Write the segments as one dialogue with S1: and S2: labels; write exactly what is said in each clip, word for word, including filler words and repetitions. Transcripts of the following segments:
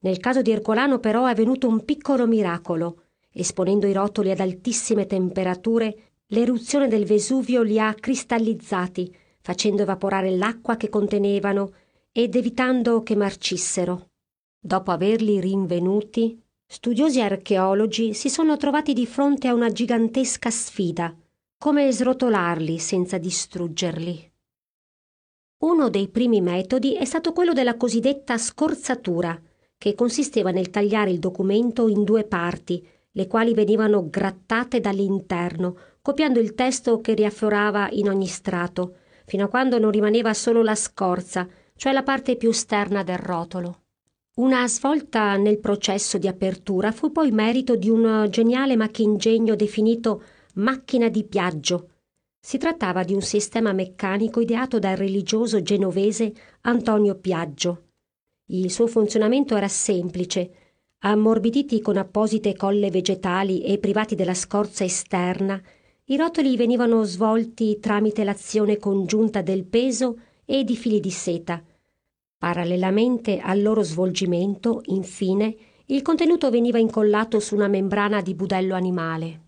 S1: Nel caso di Ercolano però è avvenuto un piccolo miracolo. Esponendo i rotoli ad altissime temperature, l'eruzione del Vesuvio li ha cristallizzati, facendo evaporare l'acqua che contenevano ed evitando che marcissero. Dopo averli rinvenuti, studiosi archeologi si sono trovati di fronte a una gigantesca sfida: come srotolarli senza distruggerli. Uno dei primi metodi è stato quello della cosiddetta scorzatura, che consisteva nel tagliare il documento in due parti, le quali venivano grattate dall'interno, copiando il testo che riaffiorava in ogni strato, fino a quando non rimaneva solo la scorza, cioè la parte più esterna del rotolo. Una svolta nel processo di apertura fu poi merito di un geniale macchinegno definito macchina di Piaggio. Si trattava di un sistema meccanico ideato dal religioso genovese Antonio Piaggio. Il suo funzionamento era semplice. Ammorbiditi con apposite colle vegetali e privati della scorza esterna, i rotoli venivano svolti tramite l'azione congiunta del peso e di fili di seta. Parallelamente al loro svolgimento, infine, il contenuto veniva incollato su una membrana di budello animale.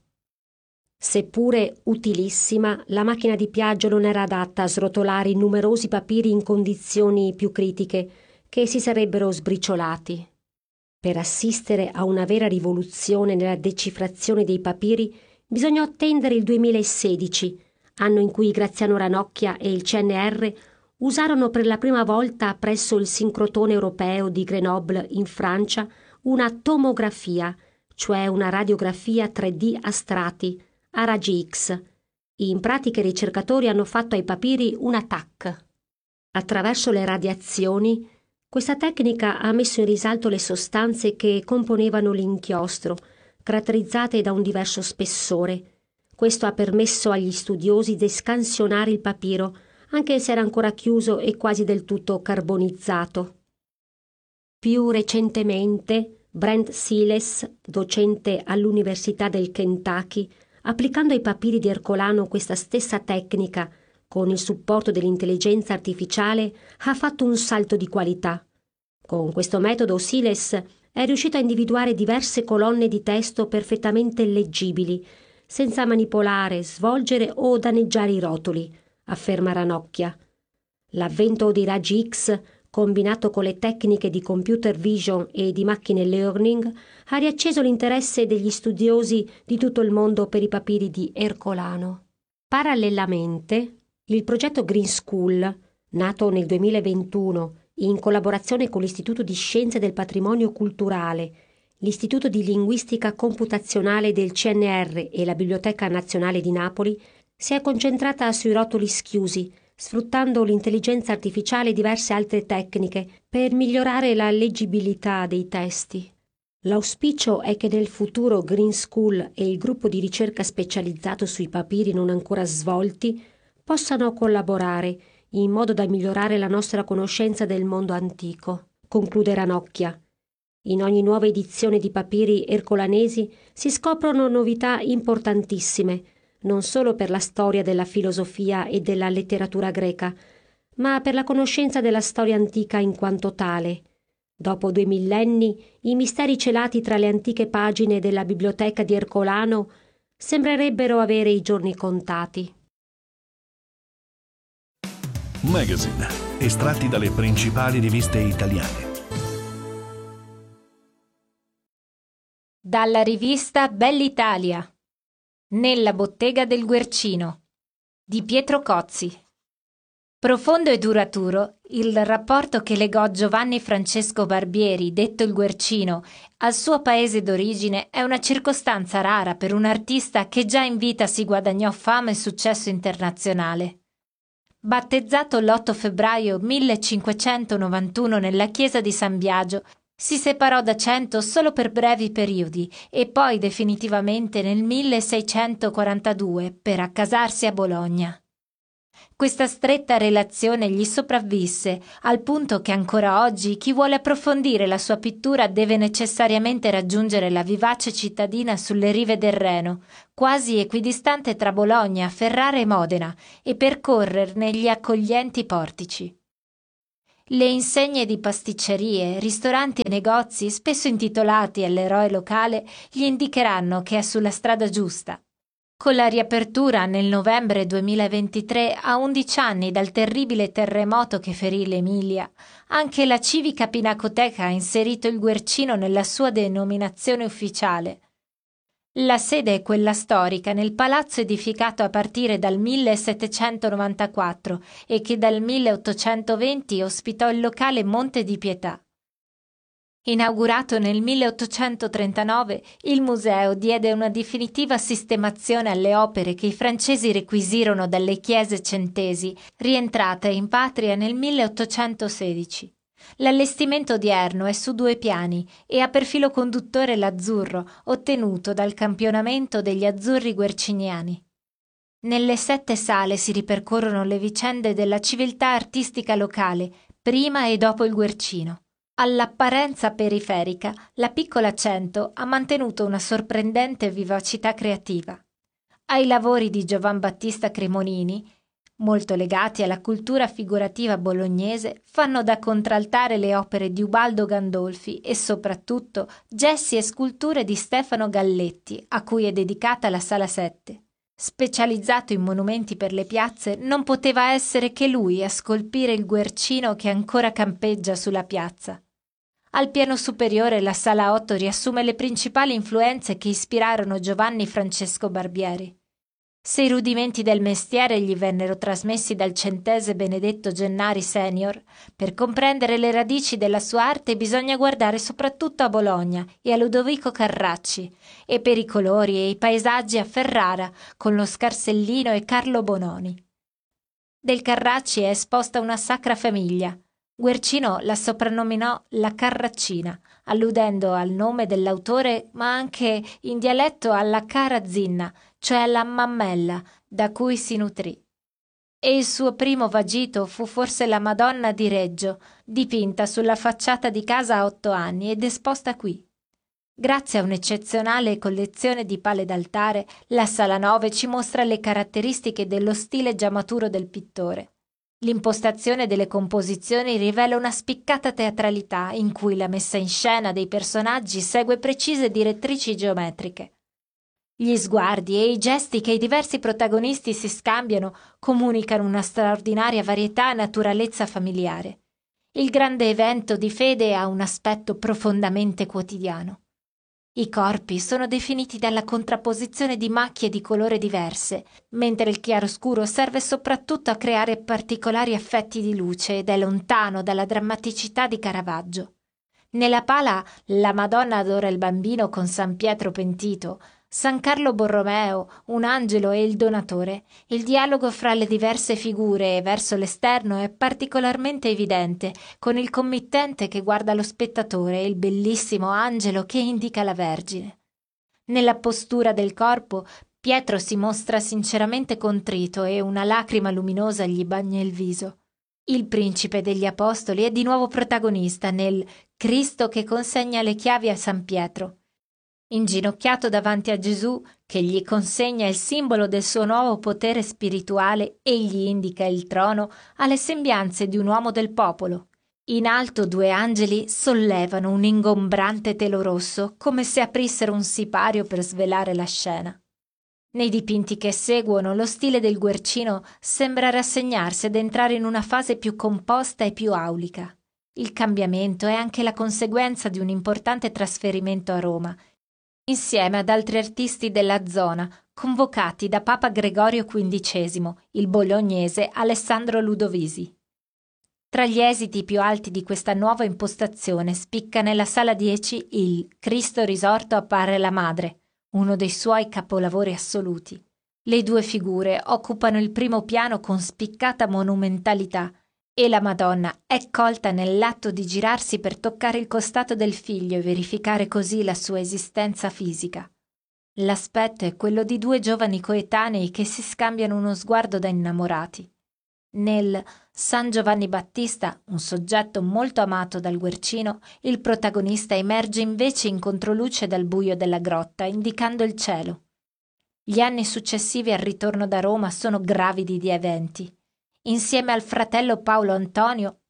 S1: Seppure utilissima, la macchina di Piaggio non era adatta a srotolare i numerosi papiri in condizioni più critiche, che si sarebbero sbriciolati. Per assistere a una vera rivoluzione nella decifrazione dei papiri bisognò attendere il duemilasedici, anno in cui Graziano Ranocchia e il C N R usarono per la prima volta presso il sincrotrone europeo di Grenoble in Francia una tomografia, cioè una radiografia tre D a strati, a raggi X. In pratica i ricercatori hanno fatto ai papiri una T A C. Attraverso le radiazioni, questa tecnica ha messo in risalto le sostanze che componevano l'inchiostro, caratterizzate da un diverso spessore. Questo ha permesso agli studiosi di scansionare il papiro, anche se era ancora chiuso e quasi del tutto carbonizzato. Più recentemente, Brent Siles, docente all'Università del Kentucky, applicando ai papiri di Ercolano questa stessa tecnica, con il supporto dell'intelligenza artificiale, ha fatto un salto di qualità. Con questo metodo Siles è riuscito a individuare diverse colonne di testo perfettamente leggibili, senza manipolare, svolgere o danneggiare i rotoli, afferma Ranocchia. L'avvento dei raggi X, combinato con le tecniche di computer vision e di macchine learning, ha riacceso l'interesse degli studiosi di tutto il mondo per i papiri di Ercolano. Parallelamente, il progetto Green School, nato nel duemilaventuno in collaborazione con l'Istituto di Scienze del Patrimonio Culturale, l'Istituto di Linguistica Computazionale del C N R e la Biblioteca Nazionale di Napoli, si è concentrata sui rotoli schiusi, sfruttando l'intelligenza artificiale e diverse altre tecniche per migliorare la leggibilità dei testi. L'auspicio è che nel futuro Green School e il gruppo di ricerca specializzato sui papiri non ancora svolti possano collaborare in modo da migliorare la nostra conoscenza del mondo antico, conclude Ranocchia. In ogni nuova edizione di papiri ercolanesi si scoprono novità importantissime, non solo per la storia della filosofia e della letteratura greca, ma per la conoscenza della storia antica in quanto tale. Dopo due millenni, i misteri celati tra le antiche pagine della biblioteca di Ercolano sembrerebbero avere i giorni contati.
S2: Magazine, estratti dalle principali riviste italiane.
S3: Dalla rivista Bell'Italia. Nella bottega del Guercino di Pietro Cozzi. Profondo e duraturo, il rapporto che legò Giovanni Francesco Barbieri, detto il Guercino, al suo paese d'origine è una circostanza rara per un artista che già in vita si guadagnò fama e successo internazionale. Battezzato l'otto febbraio millecinquecentonovantuno nella chiesa di San Biagio, si separò da Cento solo per brevi periodi e poi definitivamente nel milleseicentoquarantadue per accasarsi a Bologna. Questa stretta relazione gli sopravvisse, al punto che ancora oggi chi vuole approfondire la sua pittura deve necessariamente raggiungere la vivace cittadina sulle rive del Reno, quasi equidistante tra Bologna, Ferrara e Modena, e percorrerne gli accoglienti portici. Le insegne di pasticcerie, ristoranti e negozi, spesso intitolati all'eroe locale, gli indicheranno che è sulla strada giusta. Con la riapertura nel novembre duemilaventitré, a undici anni dal terribile terremoto che ferì l'Emilia, anche la Civica Pinacoteca ha inserito il Guercino nella sua denominazione ufficiale. La sede è quella storica nel palazzo edificato a partire dal millesettecentonovantaquattro e che dal milleottocentoventi ospitò il locale Monte di Pietà. Inaugurato nel milleottocentotrentanove, il museo diede una definitiva sistemazione alle opere che i francesi requisirono dalle chiese centesi, rientrate in patria nel milleottocentosedici. L'allestimento odierno è su due piani e ha per filo conduttore l'azzurro, ottenuto dal campionamento degli azzurri guerciniani. Nelle sette sale si ripercorrono le vicende della civiltà artistica locale, prima e dopo il Guercino. All'apparenza periferica, la piccola Cento ha mantenuto una sorprendente vivacità creativa. Ai lavori di Giovan Battista Cremonini, molto legati alla cultura figurativa bolognese, fanno da contraltare le opere di Ubaldo Gandolfi e soprattutto gessi e sculture di Stefano Galletti, a cui è dedicata la Sala sette. Specializzato in monumenti per le piazze, non poteva essere che lui a scolpire il Guercino che ancora campeggia sulla piazza. Al piano superiore la Sala otto riassume le principali influenze che ispirarono Giovanni Francesco Barbieri. Se i rudimenti del mestiere gli vennero trasmessi dal centese Benedetto Gennari senior, per comprendere le radici della sua arte bisogna guardare soprattutto a Bologna e a Ludovico Carracci, e per i colori e i paesaggi a Ferrara con lo Scarsellino e Carlo Bononi. Del Carracci è esposta una Sacra Famiglia. Guercino la soprannominò la Carraccina, alludendo al nome dell'autore, ma anche in dialetto alla cara zinna, cioè la mammella, da cui si nutrì. E il suo primo vagito fu forse la Madonna di Reggio, dipinta sulla facciata di casa a otto anni ed esposta qui. Grazie a un'eccezionale collezione di pale d'altare, la Sala nove ci mostra le caratteristiche dello stile già maturo del pittore. L'impostazione delle composizioni rivela una spiccata teatralità in cui la messa in scena dei personaggi segue precise direttrici geometriche. Gli sguardi e i gesti che i diversi protagonisti si scambiano comunicano una straordinaria varietà e naturalezza familiare. Il grande evento di fede ha un aspetto profondamente quotidiano. I corpi sono definiti dalla contrapposizione di macchie di colore diverse, mentre il chiaroscuro serve soprattutto a creare particolari effetti di luce ed è lontano dalla drammaticità di Caravaggio. Nella pala la Madonna adora il bambino con San Pietro pentito, San Carlo Borromeo, un angelo e il donatore. Il dialogo fra le diverse figure verso l'esterno è particolarmente evidente, con il committente che guarda lo spettatore e il bellissimo angelo che indica la Vergine. Nella postura del corpo, Pietro si mostra sinceramente contrito e una lacrima luminosa gli bagna il viso. Il principe degli apostoli è di nuovo protagonista nel Cristo che consegna le chiavi a San Pietro. Inginocchiato davanti a Gesù, che gli consegna il simbolo del suo nuovo potere spirituale e gli indica il trono, ha le sembianze di un uomo del popolo. In alto due angeli sollevano un ingombrante telo rosso, come se aprissero un sipario per svelare la scena. Nei dipinti che seguono, lo stile del Guercino sembra rassegnarsi ed entrare in una fase più composta e più aulica. Il cambiamento è anche la conseguenza di un importante trasferimento a Roma, insieme ad altri artisti della zona, convocati da Papa Gregorio quindicesimo, il bolognese Alessandro Ludovisi. Tra gli esiti più alti di questa nuova impostazione spicca nella Sala dieci il Cristo risorto appare la Madre, uno dei suoi capolavori assoluti. Le due figure occupano il primo piano con spiccata monumentalità, e la Madonna è colta nell'atto di girarsi per toccare il costato del figlio e verificare così la sua esistenza fisica. L'aspetto è quello di due giovani coetanei che si scambiano uno sguardo da innamorati. Nel San Giovanni Battista, un soggetto molto amato dal Guercino, il protagonista emerge invece in controluce dal buio della grotta, indicando il cielo. Gli anni successivi al ritorno da Roma sono gravidi di eventi. Insieme al fratello Paolo Antonio,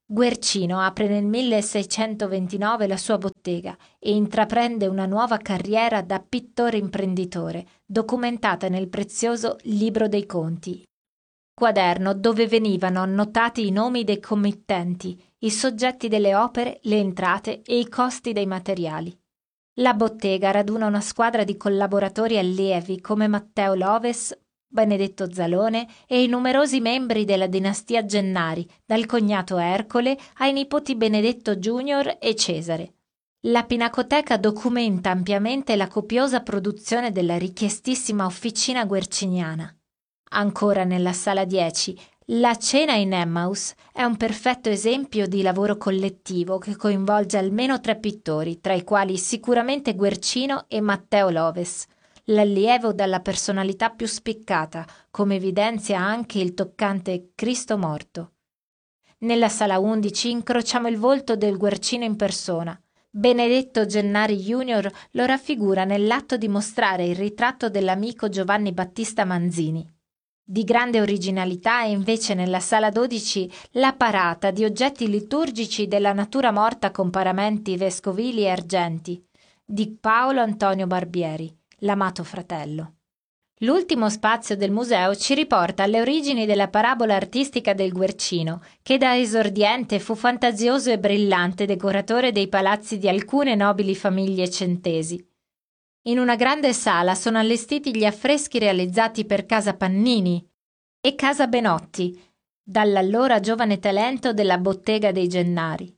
S3: Guercino apre nel milleseicentoventinove la sua bottega e intraprende una nuova carriera da pittore imprenditore, documentata nel prezioso Libro dei Conti, quaderno dove venivano annotati i nomi dei committenti, i soggetti delle opere, le entrate e i costi dei materiali. La bottega raduna una squadra di collaboratori allievi come Matteo Loves, Benedetto Zalone e i numerosi membri della dinastia Gennari, dal cognato Ercole ai nipoti Benedetto Junior e Cesare. La Pinacoteca documenta ampiamente la copiosa produzione della richiestissima officina guerciniana. Ancora nella sala dieci, la cena in Emmaus è un perfetto esempio di lavoro collettivo che coinvolge almeno tre pittori, tra i quali sicuramente Guercino e Matteo Loves, l'allievo dalla personalità più spiccata, come evidenzia anche il toccante Cristo morto. Nella sala undici incrociamo il volto del Guercino in persona. Benedetto Gennari junior lo raffigura nell'atto di mostrare il ritratto dell'amico Giovanni Battista Manzini. Di grande originalità è invece nella sala dodici la parata di oggetti liturgici della natura morta con paramenti vescovili e argenti, di Paolo Antonio Barbieri, l'amato fratello. L'ultimo spazio del museo ci riporta alle origini della parabola artistica del Guercino, che da esordiente fu fantasioso e brillante decoratore dei palazzi di alcune nobili famiglie centesi. In una grande sala sono allestiti gli affreschi realizzati per Casa Pannini e Casa Benotti, dall'allora giovane talento della bottega dei Gennari.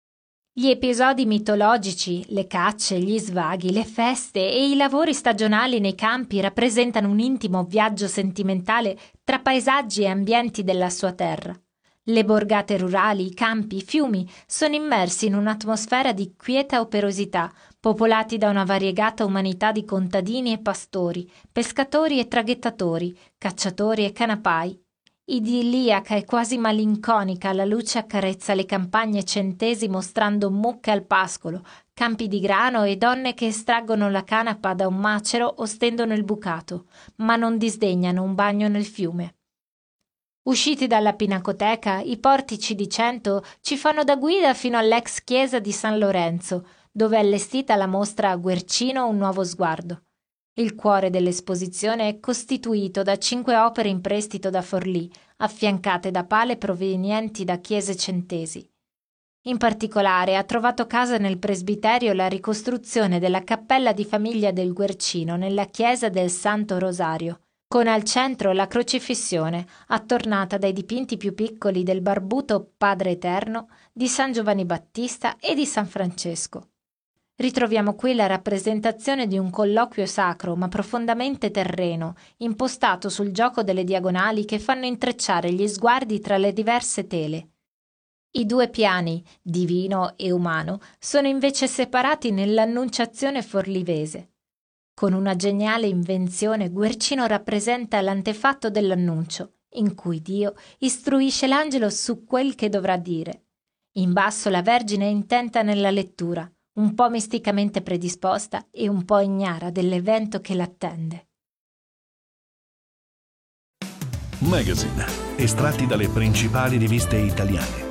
S3: Gli episodi mitologici, le cacce, gli svaghi, le feste e i lavori stagionali nei campi rappresentano un intimo viaggio sentimentale tra paesaggi e ambienti della sua terra. Le borgate rurali, i campi, i fiumi sono immersi in un'atmosfera di quieta operosità, popolati da una variegata umanità di contadini e pastori, pescatori e traghettatori, cacciatori e canapai. Idilliaca e quasi malinconica la luce accarezza le campagne centesi mostrando mucche al pascolo, campi di grano e donne che estraggono la canapa da un macero o stendono il bucato, ma non disdegnano un bagno nel fiume. Usciti dalla Pinacoteca, i portici di Cento ci fanno da guida fino all'ex chiesa di San Lorenzo, dove è allestita la mostra Guercino un nuovo sguardo. Il cuore dell'esposizione è costituito da cinque opere in prestito da Forlì, affiancate da pale provenienti da chiese centesi. In particolare ha trovato casa nel presbiterio la ricostruzione della cappella di famiglia del Guercino nella chiesa del Santo Rosario, con al centro la crocifissione, attornata dai dipinti più piccoli del barbuto Padre Eterno, di San Giovanni Battista e di San Francesco. Ritroviamo qui la rappresentazione di un colloquio sacro ma profondamente terreno, impostato sul gioco delle diagonali che fanno intrecciare gli sguardi tra le diverse tele. I due piani, divino e umano, sono invece separati nell'Annunciazione forlivese. Con una geniale invenzione Guercino rappresenta l'antefatto dell'annuncio, in cui Dio istruisce l'angelo su quel che dovrà dire. In basso la Vergine è intenta nella lettura, un po' misticamente predisposta e un po' ignara dell'evento che l'attende.
S2: Magazine, estratti dalle principali riviste italiane.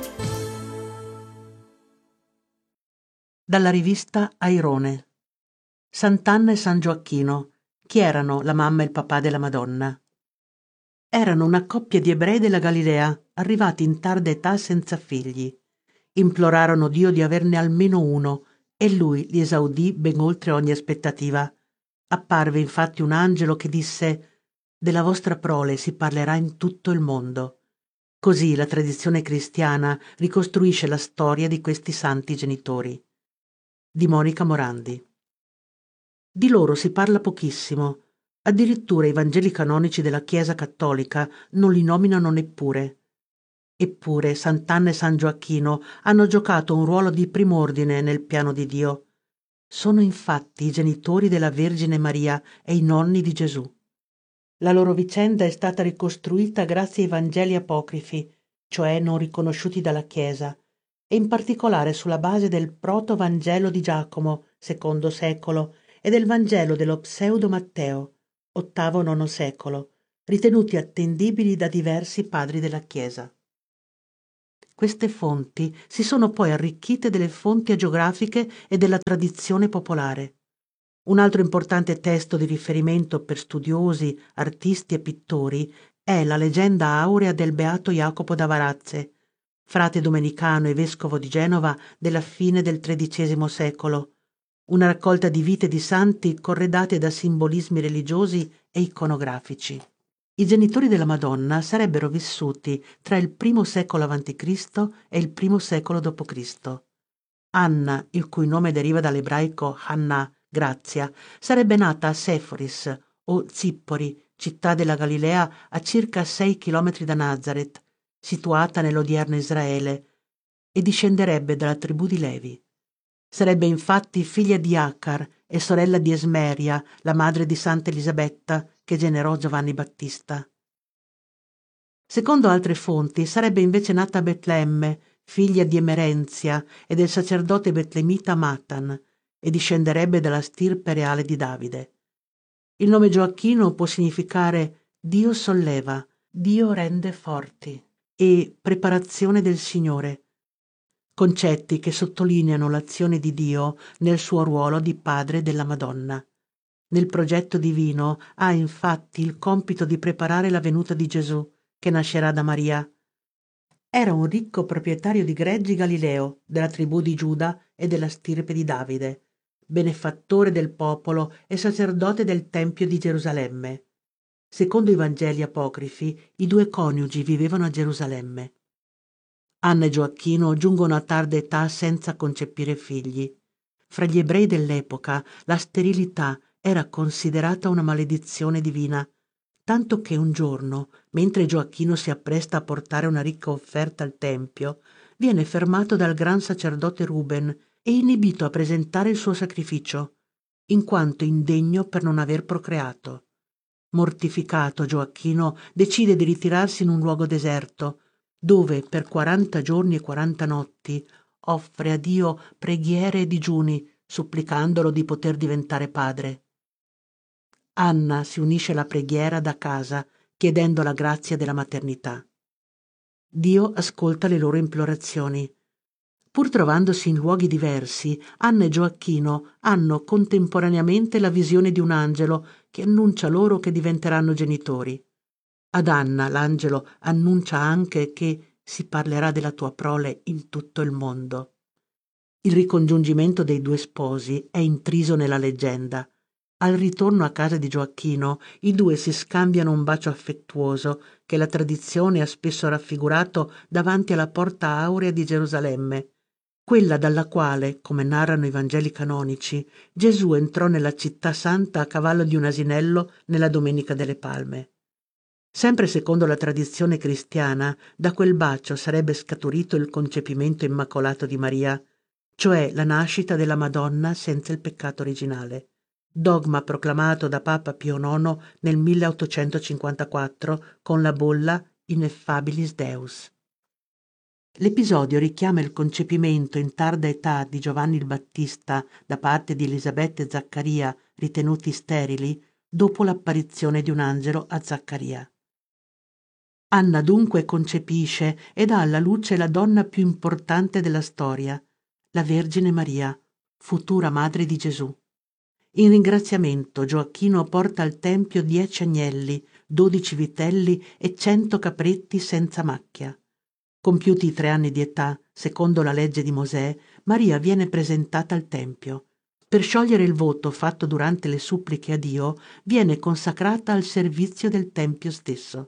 S4: Dalla rivista Airone. Sant'Anna e San Gioacchino. Chi erano la mamma e il papà della Madonna? Erano una coppia di ebrei della Galilea, arrivati in tarda età senza figli. Implorarono Dio di averne almeno uno, e lui li esaudì ben oltre ogni aspettativa. Apparve infatti un angelo che disse: «Della vostra prole si parlerà in tutto il mondo». Così la tradizione cristiana ricostruisce la storia di questi santi genitori. Di Monica Morandi. Di loro si parla pochissimo, addirittura i Vangeli canonici della Chiesa cattolica non li nominano neppure. Eppure Sant'Anna e San Gioacchino hanno giocato un ruolo di prim'ordine nel piano di Dio. Sono infatti i genitori della Vergine Maria e i nonni di Gesù. La loro vicenda è stata ricostruita grazie ai Vangeli apocrifi, cioè non riconosciuti dalla Chiesa, e in particolare sulla base del proto-Vangelo di Giacomo, secondo secolo, e del Vangelo dello pseudo Matteo, ottavo nono secolo, ritenuti attendibili da diversi padri della Chiesa. Queste fonti si sono poi arricchite delle fonti agiografiche e della tradizione popolare. Un altro importante testo di riferimento per studiosi, artisti e pittori è la Leggenda aurea del beato Jacopo da Varazze, frate domenicano e vescovo di Genova della fine del tredicesimo secolo, una raccolta di vite di santi corredate da simbolismi religiosi e iconografici. I genitori della Madonna sarebbero vissuti tra il primo secolo avanti Cristo e il primo secolo dopo Cristo. Anna, il cui nome deriva dall'ebraico Hannah, grazia, sarebbe nata a Seforis o Zippori, città della Galilea a circa sei chilometri da Nazareth, situata nell'odierno Israele, e discenderebbe dalla tribù di Levi. Sarebbe infatti figlia di Accar e sorella di Esmeria, la madre di Santa Elisabetta, che generò Giovanni Battista. Secondo altre fonti sarebbe invece nata a Betlemme, figlia di Emerenzia e del sacerdote betlemita Matan, e discenderebbe dalla stirpe reale di Davide. Il nome Gioacchino può significare Dio solleva, Dio rende forti e preparazione del Signore, concetti che sottolineano l'azione di Dio nel suo ruolo di padre della Madonna. Nel progetto divino ha infatti il compito di preparare la venuta di Gesù, che nascerà da Maria. Era un ricco proprietario di greggi Galileo, della tribù di Giuda e della stirpe di Davide, benefattore del popolo e sacerdote del Tempio di Gerusalemme. Secondo i Vangeli apocrifi, i due coniugi vivevano a Gerusalemme. Anna e Gioacchino giungono a tarda età senza concepire figli. Fra gli ebrei dell'epoca la sterilità era considerata una maledizione divina, tanto che un giorno, mentre Gioacchino si appresta a portare una ricca offerta al Tempio, viene fermato dal gran sacerdote Ruben e inibito a presentare il suo sacrificio, in quanto indegno per non aver procreato. Mortificato, Gioacchino decide di ritirarsi in un luogo deserto, dove per quaranta giorni e quaranta notti offre a Dio preghiere e digiuni, supplicandolo di poter diventare padre. Anna si unisce alla preghiera da casa, chiedendo la grazia della maternità. Dio ascolta le loro implorazioni. Pur trovandosi in luoghi diversi, Anna e Gioacchino hanno contemporaneamente la visione di un angelo che annuncia loro che diventeranno genitori. Ad Anna l'angelo annuncia anche che si parlerà della tua prole in tutto il mondo. Il ricongiungimento dei due sposi è intriso nella leggenda. Al ritorno a casa di Gioacchino, i due si scambiano un bacio affettuoso che la tradizione ha spesso raffigurato davanti alla porta aurea di Gerusalemme, quella dalla quale, come narrano i Vangeli canonici, Gesù entrò nella città santa a cavallo di un asinello nella Domenica delle Palme. Sempre secondo la tradizione cristiana, da quel bacio sarebbe scaturito il concepimento immacolato di Maria, cioè la nascita della Madonna senza il peccato originale. Dogma proclamato da Papa Pio nono nel milleottocentocinquantaquattro con la bolla Ineffabilis Deus. L'episodio richiama il concepimento in tarda età di Giovanni il Battista da parte di Elisabetta e Zaccaria, ritenuti sterili, dopo l'apparizione di un angelo a Zaccaria. Anna dunque concepisce e dà alla luce la donna più importante della storia, la Vergine Maria, futura madre di Gesù. In ringraziamento Gioacchino porta al Tempio dieci agnelli, dodici vitelli e cento capretti senza macchia. Compiuti i tre anni di età, secondo la legge di Mosè, Maria viene presentata al Tempio. Per sciogliere il voto fatto durante le suppliche a Dio, viene consacrata al servizio del Tempio stesso.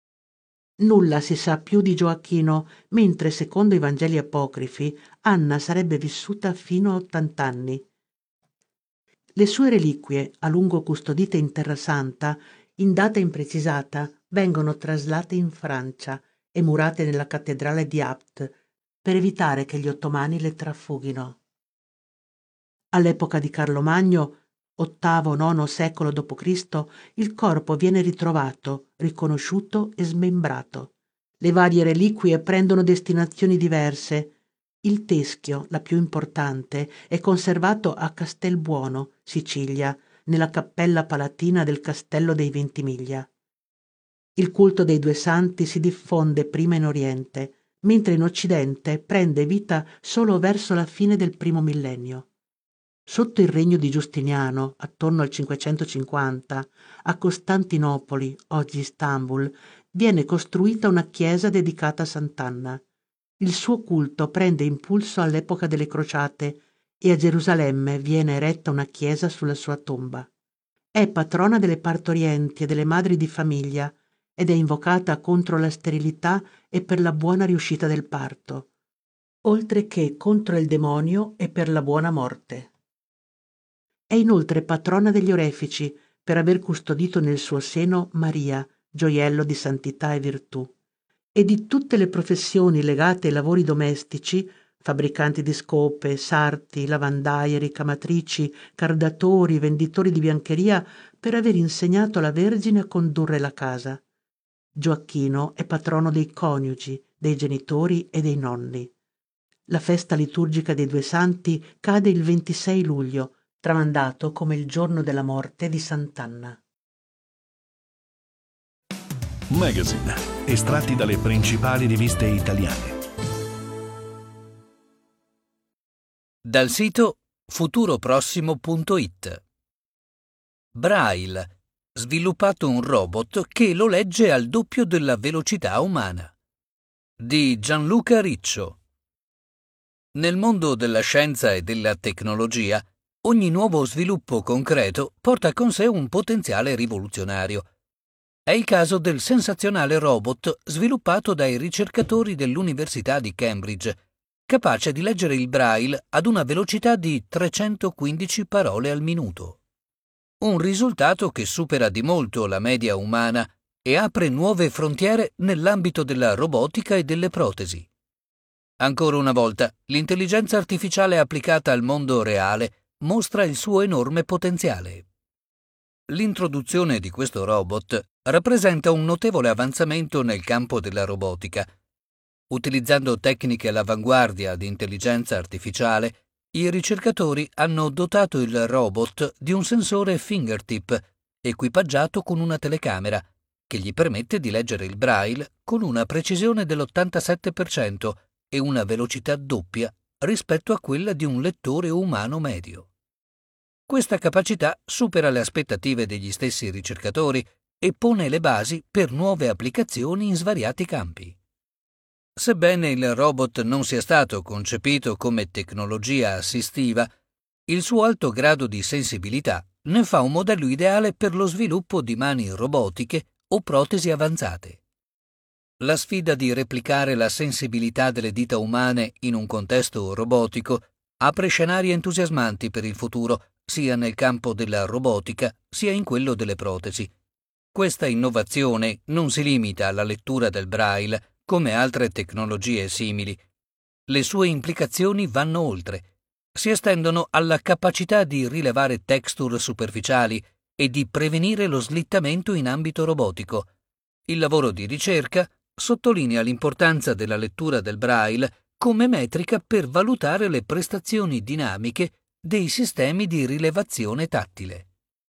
S4: Nulla si sa più di Gioacchino, mentre secondo i Vangeli apocrifi Anna sarebbe vissuta fino a ottanta anni. Le sue reliquie, a lungo custodite in Terra Santa, in data imprecisata, vengono traslate in Francia e murate nella cattedrale di Apt, per evitare che gli ottomani le trafughino. All'epoca di Carlo Magno, ottavo nono secolo dopo Cristo, il corpo viene ritrovato, riconosciuto e smembrato. Le varie reliquie prendono destinazioni diverse. Il teschio, la più importante, è conservato a Castelbuono, Sicilia, nella cappella palatina del Castello dei Ventimiglia. Il culto dei due santi si diffonde prima in Oriente, mentre in Occidente prende vita solo verso la fine del primo millennio. Sotto il regno di Giustiniano, attorno al cinquecentocinquanta, a Costantinopoli, oggi Istanbul, viene costruita una chiesa dedicata a Sant'Anna. Il suo culto prende impulso all'epoca delle crociate e a Gerusalemme viene eretta una chiesa sulla sua tomba. È patrona delle partorienti e delle madri di famiglia ed è invocata contro la sterilità e per la buona riuscita del parto, oltre che contro il demonio e per la buona morte. È inoltre patrona degli orefici per aver custodito nel suo seno Maria, gioiello di santità e virtù, e di tutte le professioni legate ai lavori domestici, fabbricanti di scope, sarti, lavandaie, ricamatrici, cardatori, venditori di biancheria, per aver insegnato alla Vergine a condurre la casa. Gioacchino è patrono dei coniugi, dei genitori e dei nonni. La festa liturgica dei due santi cade il ventisei luglio, tramandato come il giorno della morte di Sant'Anna.
S2: Magazine, estratti dalle principali riviste italiane.
S5: Dal sito futuroprossimo punto it. Braille, sviluppato un robot che lo legge al doppio della velocità umana. Di Gianluca Riccio. Nel mondo della scienza e della tecnologia, ogni nuovo sviluppo concreto porta con sé un potenziale rivoluzionario. È il caso del sensazionale robot sviluppato dai ricercatori dell'Università di Cambridge, capace di leggere il Braille ad una velocità di trecentoquindici parole al minuto. Un risultato che supera di molto la media umana e apre nuove frontiere nell'ambito della robotica e delle protesi. Ancora una volta, l'intelligenza artificiale applicata al mondo reale mostra il suo enorme potenziale. L'introduzione di questo robot rappresenta un notevole avanzamento nel campo della robotica. Utilizzando tecniche all'avanguardia di intelligenza artificiale, i ricercatori hanno dotato il robot di un sensore fingertip equipaggiato con una telecamera che gli permette di leggere il Braille con una precisione dell'ottantasette per cento e una velocità doppia rispetto a quella di un lettore umano medio. Questa capacità supera le aspettative degli stessi ricercatori e pone le basi per nuove applicazioni in svariati campi. Sebbene il robot non sia stato concepito come tecnologia assistiva, il suo alto grado di sensibilità ne fa un modello ideale per lo sviluppo di mani robotiche o protesi avanzate. La sfida di replicare la sensibilità delle dita umane in un contesto robotico apre scenari entusiasmanti per il futuro, sia nel campo della robotica sia in quello delle protesi. Questa innovazione non si limita alla lettura del Braille come altre tecnologie simili. Le sue implicazioni vanno oltre. Si estendono alla capacità di rilevare texture superficiali e di prevenire lo slittamento in ambito robotico. Il lavoro di ricerca sottolinea l'importanza della lettura del Braille come metrica per valutare le prestazioni dinamiche dei sistemi di rilevazione tattile.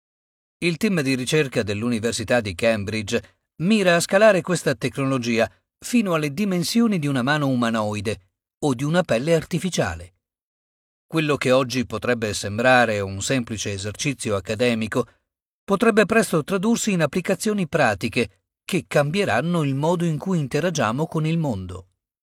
S5: Il team di ricerca dell'Università di Cambridge mira a scalare questa tecnologia fino alle dimensioni di una mano umanoide o di una pelle artificiale. Quello che oggi potrebbe sembrare un semplice esercizio accademico potrebbe presto tradursi in applicazioni pratiche che cambieranno il modo in cui interagiamo con il mondo.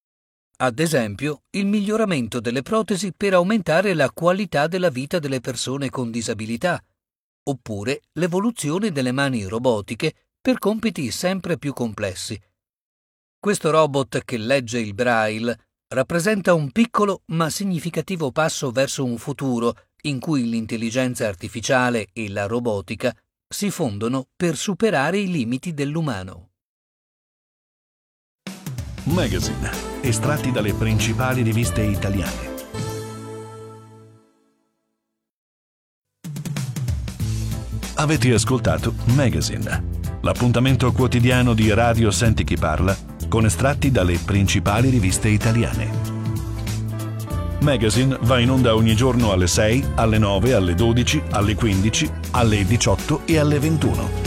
S5: Ad esempio, il miglioramento delle protesi per aumentare la qualità della vita delle persone con disabilità, oppure l'evoluzione delle mani robotiche per compiti sempre più complessi. Questo robot che legge il Braille rappresenta un piccolo ma significativo passo verso un futuro in cui l'intelligenza artificiale e la robotica si fondono per superare i limiti dell'umano.
S2: Magazine, estratti dalle principali riviste italiane. Avete ascoltato Magazine, l'appuntamento quotidiano di Radio Senti Chi Parla con estratti dalle principali riviste italiane. Magazine va in onda ogni giorno alle sei, alle nove, alle dodici, alle quindici, alle diciotto e alle ventuno.